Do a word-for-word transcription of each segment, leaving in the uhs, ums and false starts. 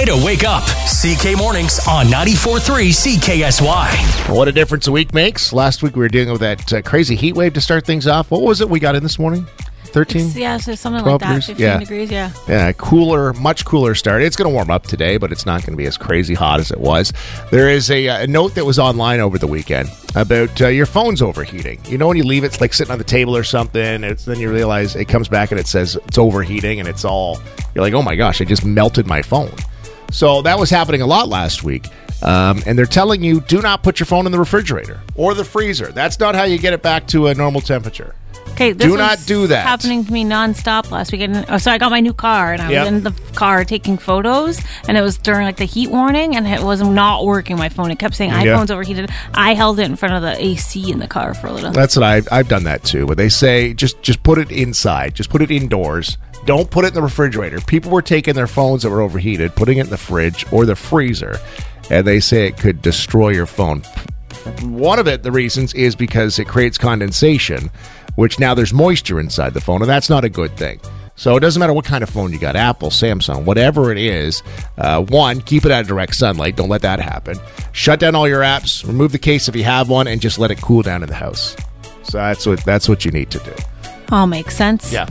to wake up. C K Mornings on ninety-four point three C K S Y. What a difference a week makes. Last week we were dealing with that uh, crazy heat wave to start things off. What was it we got in this morning? thirteen? It's, yeah, so something like that. degrees? fifteen Yeah. degrees, yeah. Yeah, cooler, much cooler start. It's going to warm up today, but it's not going to be as crazy hot as it was. There is a, a note that was online over the weekend about uh, your phone's overheating. You know when you leave it like sitting on the table or something, it's, then you realize it comes back and it says it's overheating, and it's all, you're like, oh my gosh, I just melted my phone. So that was happening a lot last week. Um, and they're telling you, do not put your phone in the refrigerator or the freezer. That's not how you get it back to a normal temperature. Okay, this Do was not do that. happening to me nonstop last weekend. Oh, so I got my new car, and I Yep. was in the car taking photos, and it was during like the heat warning, and it was not working. My phone, it kept saying Yeah. iPhone's overheated. I held it in front of the A C in the car for a little. That's what I've, I've done that too. But they say just just put it inside, just put it indoors. Don't put it in the refrigerator. People were taking their phones that were overheated, putting it in the fridge or the freezer, and they say it could destroy your phone. One of it, the reasons, is because it creates condensation, which now there's moisture inside the phone, and that's not a good thing. So it doesn't matter what kind of phone you got, Apple, Samsung, whatever it is. Uh, one, keep it out of direct sunlight. Don't let that happen. Shut down all your apps, remove the case if you have one, and just let it cool down in the house. So that's what that's what you need to do. All makes sense. Yeah.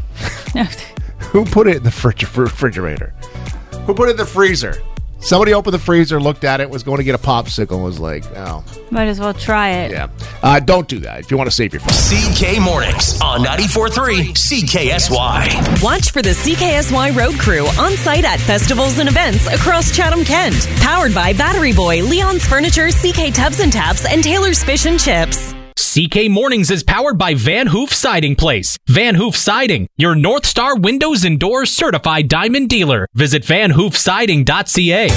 Who put it in the fridge- refrigerator? Who put it in the freezer? Somebody opened the freezer, looked at it, was going to get a popsicle, and was like, oh. Might as well try it. Yeah. Uh, don't do that if you want to save your phone. C K Mornings on ninety-four point three C K S Y. Watch for the C K S Y Road Crew on site at festivals and events across Chatham-Kent. Powered by Battery Boy, Leon's Furniture, C K Tubs and Taps, and Taylor's Fish and Chips. C K Mornings is powered by Van Hoof Siding Place. Van Hoof Siding, your North Star Windows and Doors certified diamond dealer. Visit van hoof siding dot c a.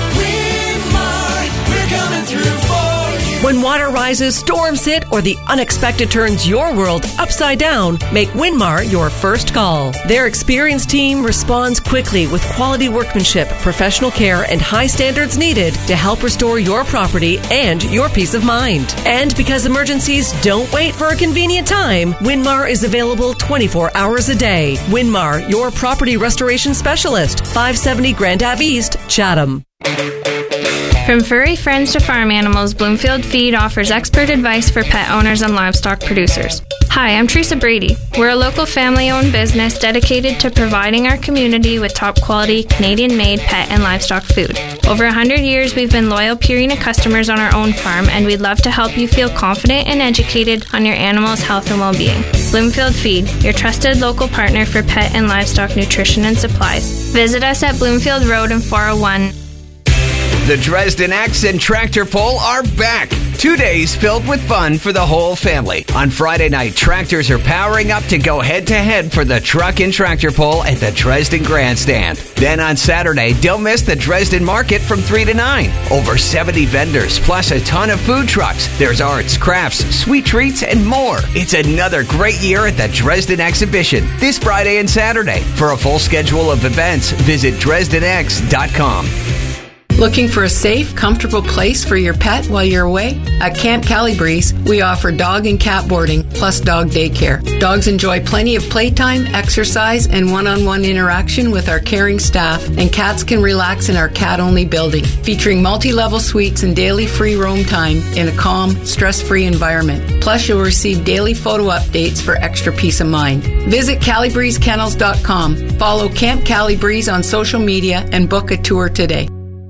When water rises, storms hit, or the unexpected turns your world upside down, make Winmar your first call. Their experienced team responds quickly with quality workmanship, professional care, and high standards needed to help restore your property and your peace of mind. And because emergencies don't wait for a convenient time, Winmar is available twenty-four hours a day. Winmar, your property restoration specialist, five seventy Grand Ave East, Chatham. From furry friends to farm animals, Bloomfield Feed offers expert advice for pet owners and livestock producers. Hi, I'm Teresa Brady. We're a local family-owned business dedicated to providing our community with top-quality, Canadian-made pet and livestock food. Over one hundred years, we've been loyal Purina customers on our own farm, and we'd love to help you feel confident and educated on your animal's health and well-being. Bloomfield Feed, your trusted local partner for pet and livestock nutrition and supplies. Visit us at Bloomfield Road in four oh one. The Dresden X and Tractor Pull are back. Two days filled with fun for the whole family. On Friday night, tractors are powering up to go head-to-head for the Truck and Tractor Pull at the Dresden Grandstand. Then on Saturday, don't miss the Dresden Market from three to nine. Over seventy vendors, plus a ton of food trucks. There's arts, crafts, sweet treats, and more. It's another great year at the Dresden Exhibition this Friday and Saturday. For a full schedule of events, visit dresden x dot com. Looking for a safe, comfortable place for your pet while you're away? At Camp Calibreeze, we offer dog and cat boarding plus dog daycare. Dogs enjoy plenty of playtime, exercise, and one-on-one interaction with our caring staff, and cats can relax in our cat-only building, featuring multi-level suites and daily free roam time in a calm, stress-free environment. Plus, you'll receive daily photo updates for extra peace of mind. Visit calibreeze kennels dot com, follow Camp Calibreeze on social media, and book a tour today.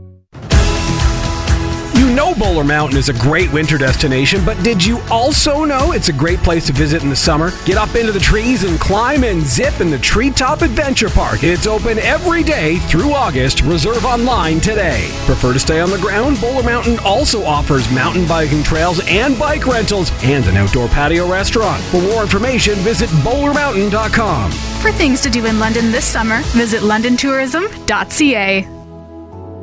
You know Bowler Mountain is a great winter destination, but did you also know it's a great place to visit in the summer? Get up into the trees and climb and zip in the Treetop Adventure Park. It's open every day through August. Reserve online today. Prefer to stay on the ground? Bowler Mountain also offers mountain biking trails and bike rentals and an outdoor patio restaurant. For more information, visit bowler mountain dot com. For things to do in London this summer, visit london tourism dot c a.